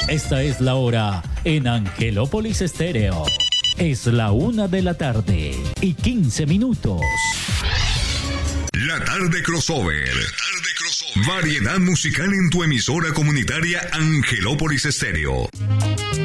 Esta es la hora en Angelópolis Estéreo. Es la 1:15 p.m. La tarde crossover. Variedad musical en tu emisora comunitaria Angelópolis Estéreo.